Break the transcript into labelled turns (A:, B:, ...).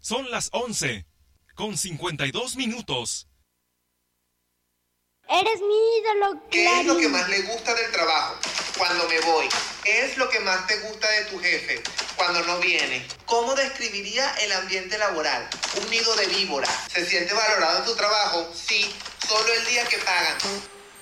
A: Son las 11:52.
B: Eres mi ídolo, Clarín.
C: ¿Qué es lo que más le gusta del trabajo? Cuando me voy. ¿Qué es lo que más te gusta de tu jefe? Cuando no viene. ¿Cómo describiría el ambiente laboral? Un nido de víboras. ¿Se siente valorado en tu trabajo? Sí, solo el día que pagan.